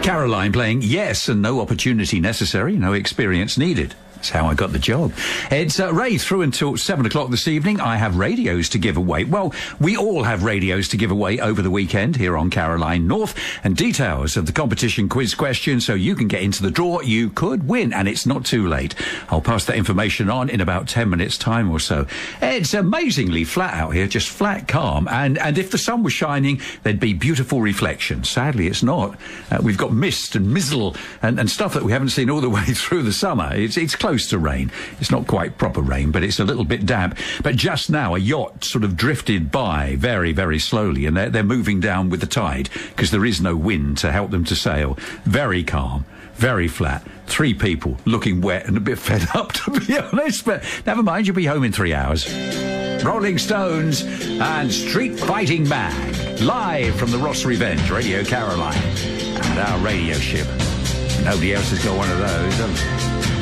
Caroline playing Yes and No Opportunity Necessary, No Experience Needed. That's how I got the job. It's Ray through until 7 o'clock this evening. I have radios to give away. Well, we all have radios to give away over the weekend here on Caroline North. And details of the competition quiz question so you can get into the draw. You could win, and it's not too late. I'll pass that information on in about 10 minutes' time or so. It's amazingly flat out here, just flat calm. And if the sun was shining, there'd be beautiful reflections. Sadly, it's not. We've got mist and mizzle and stuff that we haven't seen all the way through the summer. It's close to rain. It's not quite proper rain, but it's a little bit damp. But just now, a yacht sort of drifted by very, very slowly, and they're moving down with the tide because there is no wind to help them to sail. Very calm, very flat. 3 people looking wet and a bit fed up, to be honest, but never mind, you'll be home in 3 hours. Rolling Stones and Street Fighting Man, live from the Ross Revenge, Radio Caroline, and our radio ship. Nobody else has got one of those, have they?